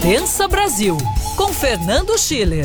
Pensa Brasil, com Fernando Schiller.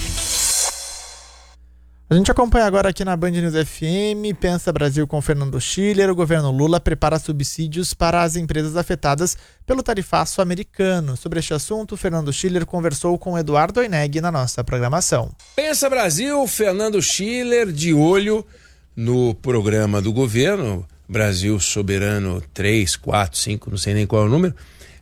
A gente acompanha agora aqui na Band News FM, Pensa Brasil com Fernando Schiller. O governo Lula prepara subsídios para as empresas afetadas pelo tarifaço americano. Sobre este assunto, Fernando Schiller conversou com Eduardo Oineg na nossa programação. Pensa Brasil, Fernando Schiller, de olho no programa do governo, Brasil Soberano 3, 4, 5, não sei nem qual é o número,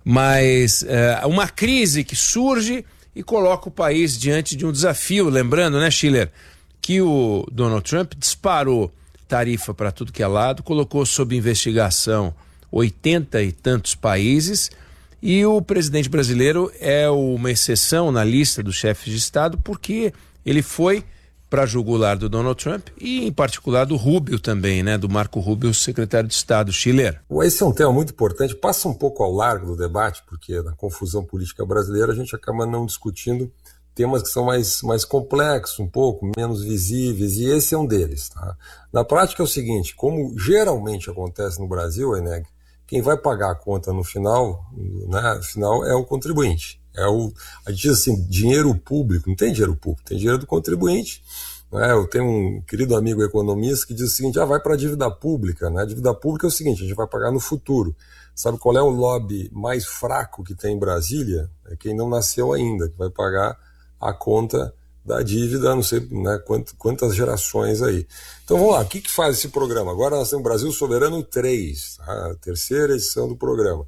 mas uma crise que surge e coloca o país diante de um desafio. Lembrando, né, Schiller, que o Donald Trump disparou tarifa para tudo que é lado, colocou sob investigação 80 e tantos países, e o presidente brasileiro é uma exceção na lista dos chefes de Estado, porque ele foi para jugular do Donald Trump e, em particular, do Rubio também, né? Do Marco Rubio, secretário de Estado, Schiller. Esse é um tema muito importante, passa um pouco ao largo do debate, porque na confusão política brasileira a gente acaba não discutindo temas que são mais complexos, um pouco menos visíveis, e esse é um deles. Tá? Na prática é o seguinte, como geralmente acontece no Brasil, Oineg, quem vai pagar a conta no final, né, é o contribuinte. A gente diz assim, dinheiro público, não tem dinheiro público, tem dinheiro do contribuinte. Né? Eu tenho um querido amigo economista que diz o seguinte, vai para a dívida pública. Né? A dívida pública é o seguinte, a gente vai pagar no futuro. Sabe qual é o lobby mais fraco que tem em Brasília? É quem não nasceu ainda, que vai pagar a conta da dívida, não sei, né, quantas gerações aí. Então vamos lá, o que faz esse programa? Agora nós temos Brasil Soberano 3, a terceira edição do programa.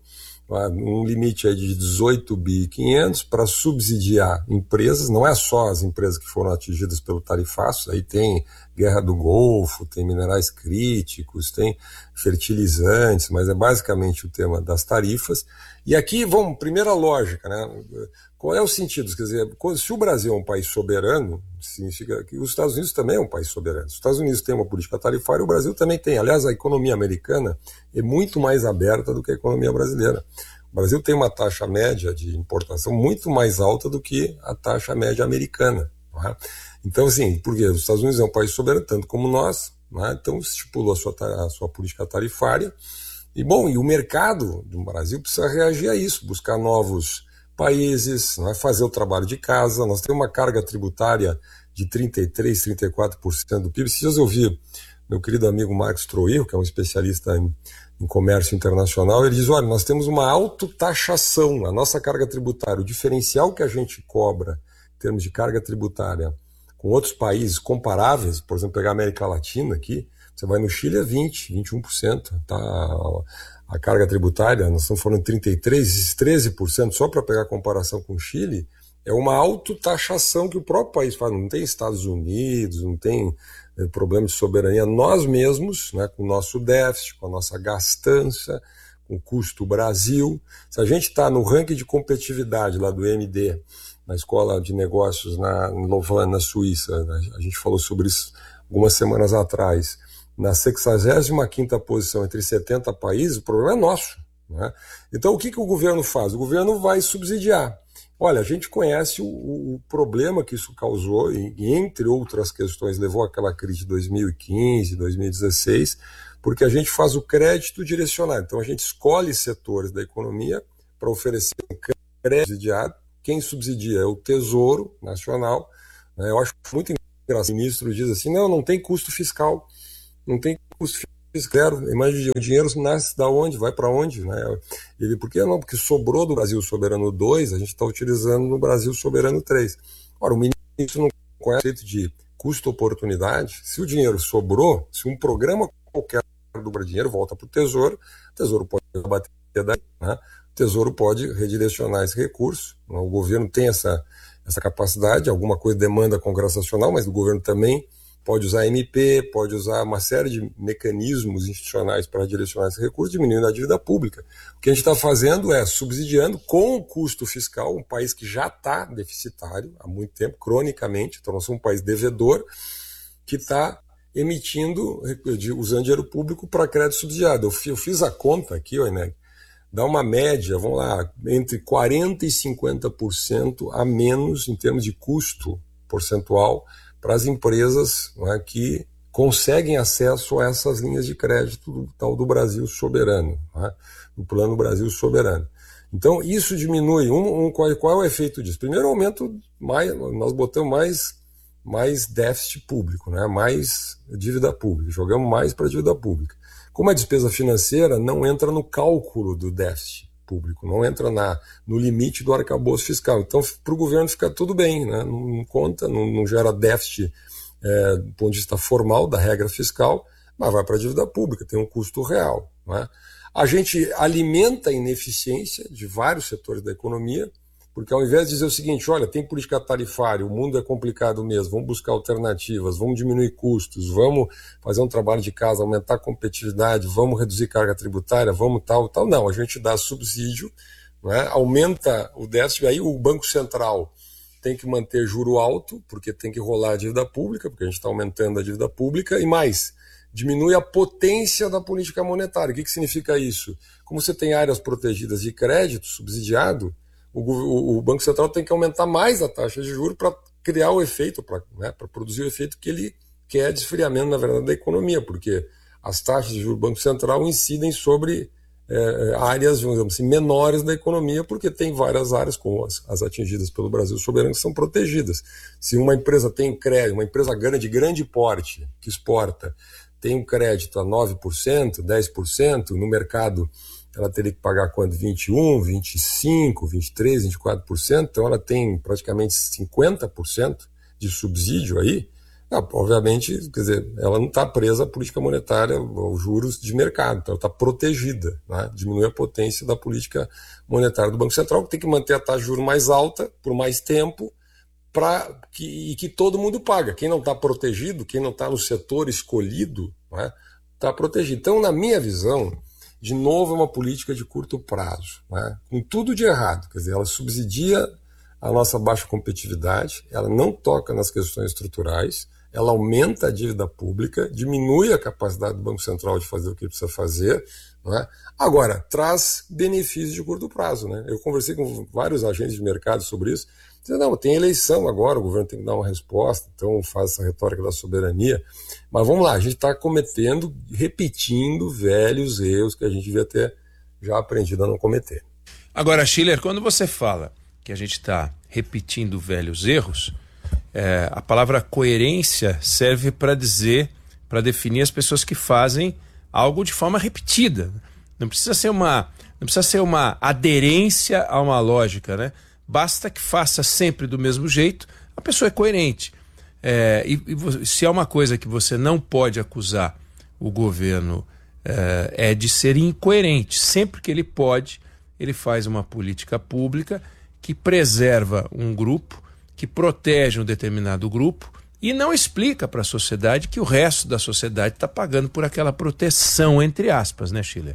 Um limite aí de 18,5 bi para subsidiar empresas, não é só as empresas que foram atingidas pelo tarifaço, aí tem Guerra do Golfo, tem minerais críticos, tem fertilizantes, mas é basicamente o tema das tarifas. E aqui, primeira lógica, né? Qual é o sentido? Quer dizer, se o Brasil é um país soberano, significa que os Estados Unidos também é um país soberano. Se os Estados Unidos têm uma política tarifária, o Brasil também tem. Aliás, a economia americana é muito mais aberta do que a economia brasileira. O Brasil tem uma taxa média de importação muito mais alta do que a taxa média americana. Não é? Então, assim, porque os Estados Unidos é um país soberano, tanto como nós, não é? Então estipulou a sua política tarifária. E o mercado do Brasil precisa reagir a isso, buscar novos países, não é? Fazer o trabalho de casa. Nós temos uma carga tributária de 33%, 34% do PIB. Esses dias eu vi meu querido amigo Marcos Troilo, que é um especialista em comércio internacional, ele diz, olha, nós temos uma autotaxação, a nossa carga tributária, o diferencial que a gente cobra em termos de carga tributária com outros países comparáveis, por exemplo, pegar a América Latina aqui, você vai no Chile é 20%, 21%, tá? A carga tributária, nós estamos falando de 33%, 13%, só para pegar a comparação com o Chile, é uma autotaxação que o próprio país faz, não tem Estados Unidos, não tem problema de soberania, nós mesmos, né, com o nosso déficit, com a nossa gastança, com o custo Brasil. Se a gente está no ranking de competitividade lá do MD, na Escola de Negócios em Lausanne, na Suíça, a gente falou sobre isso algumas semanas atrás, na 65ª posição entre 70 países, o problema é nosso. Né? Então o que o governo faz? O governo vai subsidiar. Olha, a gente conhece o problema que isso causou e, entre outras questões, levou àquela crise de 2015, 2016, porque a gente faz o crédito direcionado. Então a gente escolhe setores da economia para oferecer um crédito subsidiado. Quem subsidia é o Tesouro Nacional. Né? Eu acho muito engraçado. O ministro diz assim, não tem custo fiscal. Não tem custo fiscal. Imagina, o dinheiro nasce da onde? Vai para onde? Né? Por que não? Porque sobrou do Brasil Soberano 2, a gente está utilizando no Brasil Soberano 3. Ora, o ministro não conhece o conceito de custo-oportunidade. Se o dinheiro sobrou, se um programa qualquer do dinheiro volta para o Tesouro pode bater daí, né? O Tesouro pode redirecionar esse recurso. O governo tem essa capacidade, alguma coisa demanda Congresso Nacional, mas o governo também pode usar MP, pode usar uma série de mecanismos institucionais para direcionar esse recurso, diminuindo a dívida pública. O que a gente está fazendo é subsidiando com o custo fiscal um país que já está deficitário há muito tempo, cronicamente, então nós somos um país devedor, que está emitindo, usando dinheiro público para crédito subsidiado. Eu fiz a conta aqui, Oineg, dá uma média, vamos lá, entre 40% e 50% a menos em termos de custo percentual para as empresas, não é, que conseguem acesso a essas linhas de crédito do tal do Brasil Soberano, não é, do Plano Brasil Soberano. Então, isso diminui. Qual é o efeito disso? Primeiro, nós botamos mais déficit público, né? Mais dívida pública, jogamos mais para a dívida pública. Como a despesa financeira não entra no cálculo do déficit público, não entra no limite do arcabouço fiscal. Então, para o governo fica tudo bem, né? Não conta, não gera déficit do ponto de vista formal da regra fiscal, mas vai para a dívida pública, tem um custo real, né? A gente alimenta a ineficiência de vários setores da economia, porque ao invés de dizer o seguinte, olha, tem política tarifária, o mundo é complicado mesmo, vamos buscar alternativas, vamos diminuir custos, vamos fazer um trabalho de casa, aumentar a competitividade, vamos reduzir carga tributária, vamos tal. Não, a gente dá subsídio, né, aumenta o déficit, aí o Banco Central tem que manter juro alto, porque tem que rolar a dívida pública, porque a gente está aumentando a dívida pública, e mais, diminui a potência da política monetária. O que significa isso? Como você tem áreas protegidas de crédito subsidiado, o Banco Central tem que aumentar mais a taxa de juros para criar o efeito, para produzir o efeito que ele quer de esfriamento, na verdade, da economia, porque as taxas de juros do Banco Central incidem sobre áreas, vamos dizer assim, menores da economia, porque tem várias áreas, como as atingidas pelo Brasil soberano, que são protegidas. Se uma empresa tem crédito, uma empresa de grande porte, que exporta, tem um crédito a 9%, 10%, no mercado ela teria que pagar quanto? 21%, 25%, 23%, 24%, então ela tem praticamente 50% de subsídio aí. Obviamente, quer dizer, ela não está presa à política monetária, aos juros de mercado, então ela está protegida, né? Diminui a potência da política monetária do Banco Central, que tem que manter a taxa de juros mais alta por mais tempo, e que todo mundo paga. Quem não está protegido, quem não está no setor escolhido, está protegido. Então, na minha visão, de novo, é uma política de curto prazo, né? Com tudo de errado. Quer dizer, ela subsidia a nossa baixa competitividade, ela não toca nas questões estruturais, ela aumenta a dívida pública, diminui a capacidade do Banco Central de fazer o que precisa fazer, né? Agora, traz benefícios de curto prazo, né? Eu conversei com vários agentes de mercado sobre isso. Não, tem eleição agora, o governo tem que dar uma resposta, então faz essa retórica da soberania. Mas vamos lá, a gente está repetindo velhos erros que a gente devia ter já aprendido a não cometer. Agora, Schiller, quando você fala que a gente está repetindo velhos erros, a palavra coerência serve para definir as pessoas que fazem algo de forma repetida. Não precisa ser uma aderência a uma lógica, né? Basta que faça sempre do mesmo jeito, a pessoa é coerente. E se há uma coisa que você não pode acusar o governo é de ser incoerente. Sempre que ele pode, ele faz uma política pública que preserva um grupo, que protege um determinado grupo e não explica para a sociedade que o resto da sociedade está pagando por aquela proteção, entre aspas, né, Schiller?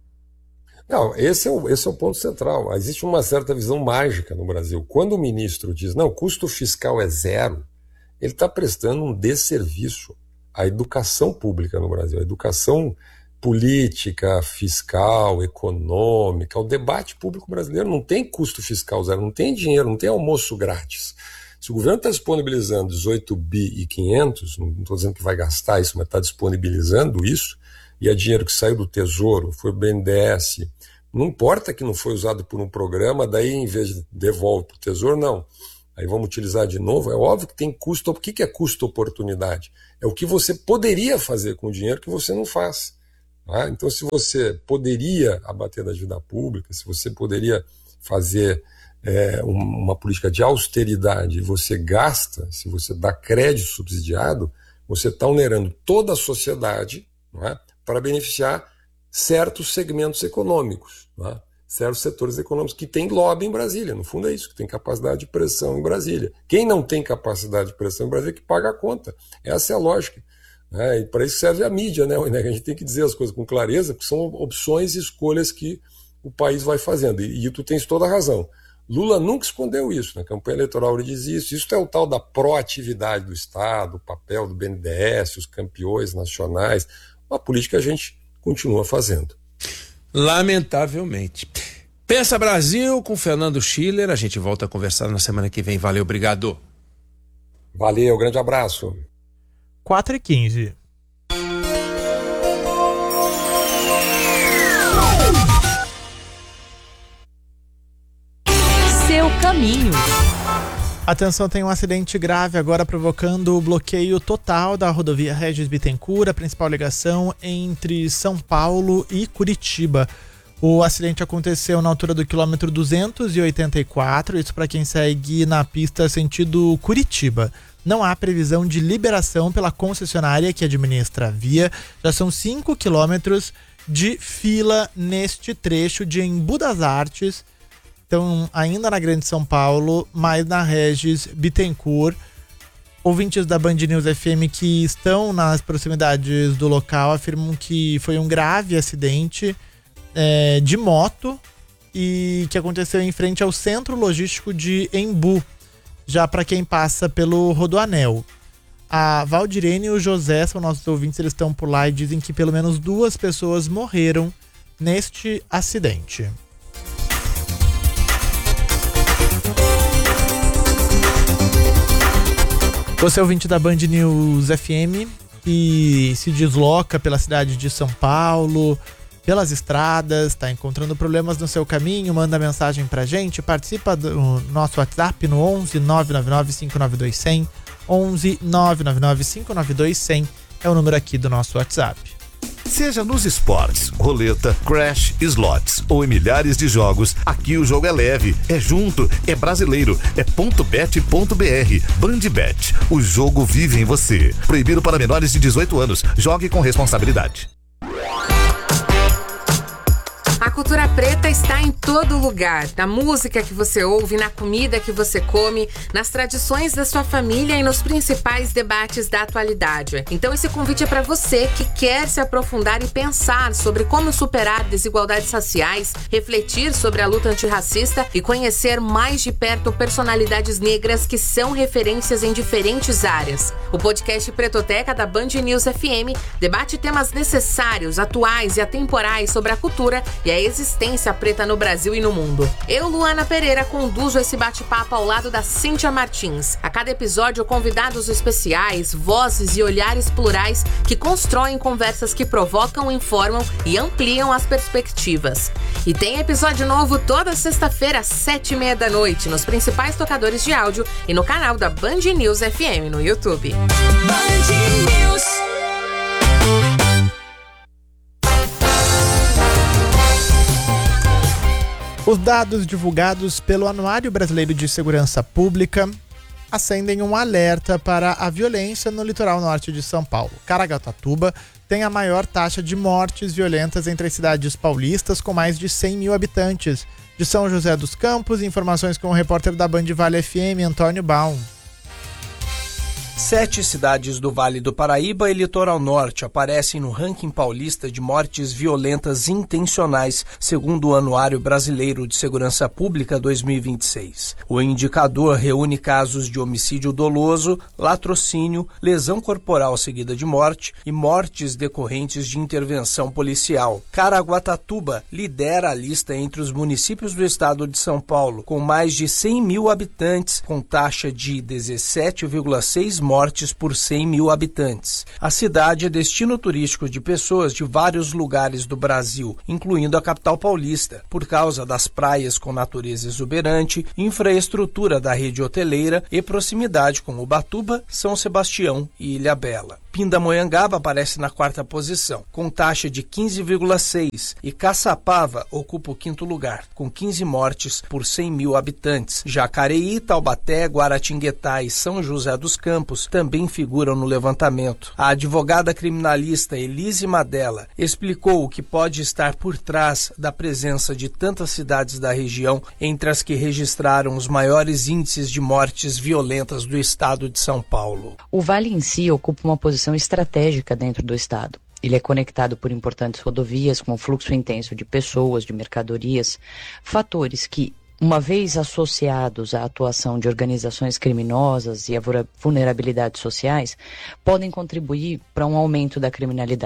Não, esse é o ponto central. Existe uma certa visão mágica no Brasil. Quando o ministro diz, não, custo fiscal é zero, ele está prestando um desserviço à educação pública no Brasil, à educação política, fiscal, econômica, ao debate público brasileiro. Não tem custo fiscal zero, não tem dinheiro, não tem almoço grátis. Se o governo está disponibilizando 18 bi e 500, não estou dizendo que vai gastar isso, mas está disponibilizando isso, e é dinheiro que saiu do Tesouro, foi o BNDES, não importa que não foi usado por um programa, daí em vez de devolve para o Tesouro, não. Aí vamos utilizar de novo, é óbvio que tem custo. O que é custo-oportunidade? É o que você poderia fazer com o dinheiro que você não faz. Tá? Então, se você poderia abater da dívida pública, se você poderia fazer uma política de austeridade e você gasta, se você dá crédito subsidiado, você está onerando toda a sociedade, não é? Para beneficiar certos segmentos econômicos, né? Certos setores econômicos que têm lobby em Brasília. No fundo é isso, que tem capacidade de pressão em Brasília. Quem não tem capacidade de pressão em Brasília é que paga a conta. Essa é a lógica. E para isso serve a mídia, né? A gente tem que dizer as coisas com clareza, porque são opções e escolhas que o país vai fazendo. E tu tens toda a razão. Lula nunca escondeu isso. Na campanha eleitoral ele diz isso. Isso é o tal da proatividade do Estado, o papel do BNDES, os campeões nacionais. Uma política que a gente continua fazendo. Lamentavelmente. Pensa Brasil com Fernando Schiller. A gente volta a conversar na semana que vem. Valeu, obrigado. Valeu, grande abraço. 4h15. seu caminho. Atenção, tem um acidente grave agora provocando o bloqueio total da rodovia Regis Bittencourt, a principal ligação entre São Paulo e Curitiba. O acidente aconteceu na altura do quilômetro 284, isso para quem segue na pista sentido Curitiba. Não há previsão de liberação pela concessionária que administra a via. Já são 5 quilômetros de fila neste trecho de Embu das Artes. Então, ainda na Grande São Paulo, mas na Regis Bittencourt. Ouvintes da Band News FM que estão nas proximidades do local afirmam que foi um grave acidente de moto e que aconteceu em frente ao Centro Logístico de Embu, já para quem passa pelo Rodoanel. A Valdirene e o José são nossos ouvintes, eles estão por lá e dizem que pelo menos 2 pessoas morreram neste acidente. Você é ouvinte da Band News FM e se desloca pela cidade de São Paulo, pelas estradas, está encontrando problemas no seu caminho, manda mensagem pra gente, participa do nosso WhatsApp no 11 999 592 100, 11 999 592 100 é o número aqui do nosso WhatsApp. Seja nos esportes, roleta, crash, slots ou em milhares de jogos, aqui o jogo é leve, é junto, é brasileiro, é .bet.br. Bandbet, o jogo vive em você. Proibido para menores de 18 anos. Jogue com responsabilidade. A cultura preta está em todo lugar, na música que você ouve, na comida que você come, nas tradições da sua família e nos principais debates da atualidade. Então esse convite é para você que quer se aprofundar e pensar sobre como superar desigualdades raciais, refletir sobre a luta antirracista e conhecer mais de perto personalidades negras que são referências em diferentes áreas. O podcast Pretoteca da Band News FM debate temas necessários, atuais e atemporais sobre a cultura e a existência preta no Brasil e no mundo. Eu, Luana Pereira, conduzo esse bate-papo ao lado da Cíntia Martins. A cada episódio, convidados especiais, vozes e olhares plurais que constroem conversas que provocam, informam e ampliam as perspectivas. E tem episódio novo toda sexta-feira às 7h30 da noite, nos principais tocadores de áudio e no canal da Band News FM no YouTube. Band News. Os dados divulgados pelo Anuário Brasileiro de Segurança Pública acendem um alerta para a violência no litoral norte de São Paulo. Caraguatatuba tem a maior taxa de mortes violentas entre as cidades paulistas, com mais de 100 mil habitantes. De São José dos Campos, informações com o repórter da Band Vale FM, Antônio Baum. 7 cidades do Vale do Paraíba e Litoral Norte aparecem no ranking paulista de mortes violentas intencionais, segundo o Anuário Brasileiro de Segurança Pública 2026. O indicador reúne casos de homicídio doloso, latrocínio, lesão corporal seguida de morte e mortes decorrentes de intervenção policial. Caraguatatuba lidera a lista entre os municípios do estado de São Paulo, com mais de 100 mil habitantes, com taxa de 17,6 mortes por 100 mil habitantes. A cidade é destino turístico de pessoas de vários lugares do Brasil, incluindo a capital paulista, por causa das praias com natureza exuberante, infraestrutura da rede hoteleira e proximidade com Ubatuba, São Sebastião e Ilhabela. Pindamonhangaba aparece na 4ª posição, com taxa de 15,6, e Caçapava ocupa o 5º lugar, com 15 mortes por 100 mil habitantes. Jacareí, Taubaté, Guaratinguetá e São José dos Campos também figuram no levantamento. A advogada criminalista Elise Madela explicou o que pode estar por trás da presença de tantas cidades da região entre as que registraram os maiores índices de mortes violentas do estado de São Paulo. O Vale em si ocupa uma posição estratégica dentro do estado. Ele é conectado por importantes rodovias com fluxo intenso de pessoas, de mercadorias, fatores que, uma vez associados à atuação de organizações criminosas e a vulnerabilidades sociais, podem contribuir para um aumento da criminalidade.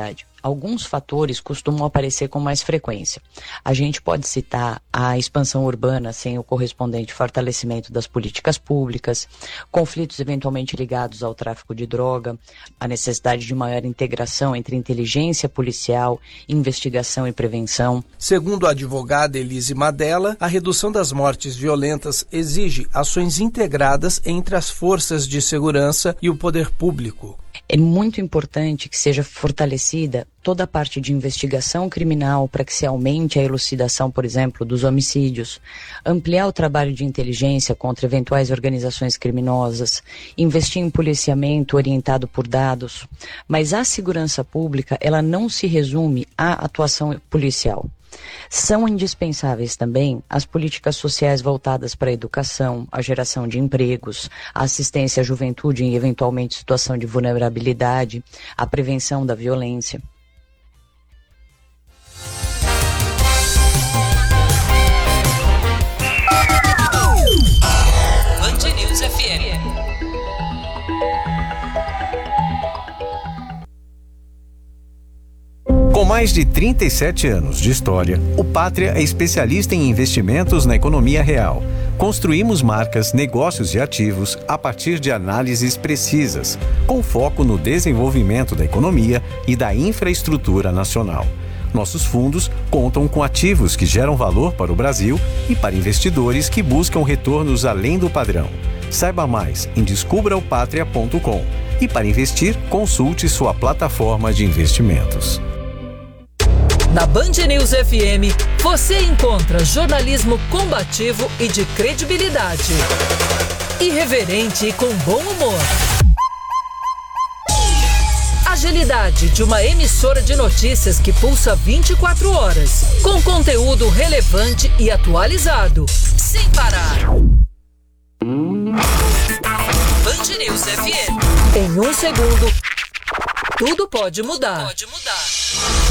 alguns fatores costumam aparecer com mais frequência. A gente pode citar a expansão urbana sem o correspondente fortalecimento das políticas públicas, conflitos eventualmente ligados ao tráfico de droga, a necessidade de maior integração entre inteligência policial, investigação e prevenção. Segundo a advogada Elise Madella, a redução das mortes violentas exige ações integradas entre as forças de segurança e o poder público. É muito importante que seja fortalecida toda a parte de investigação criminal para que se aumente a elucidação, por exemplo, dos homicídios, ampliar o trabalho de inteligência contra eventuais organizações criminosas, investir em policiamento orientado por dados. Mas a segurança pública, ela não se resume à atuação policial. São indispensáveis também as políticas sociais voltadas para a educação, a geração de empregos, a assistência à juventude em eventualmente situação de vulnerabilidade, a prevenção da violência. Band News FM. Com mais de 37 anos de história, o Pátria é especialista em investimentos na economia real. Construímos marcas, negócios e ativos a partir de análises precisas, com foco no desenvolvimento da economia e da infraestrutura nacional. Nossos fundos contam com ativos que geram valor para o Brasil e para investidores que buscam retornos além do padrão. Saiba mais em descubraopatria.com e para investir, consulte sua plataforma de investimentos. Na Band News FM, você encontra jornalismo combativo e de credibilidade. Irreverente e com bom humor. Agilidade de uma emissora de notícias que pulsa 24 horas, com conteúdo relevante e atualizado, sem parar. Band News FM. Em um segundo, tudo pode mudar.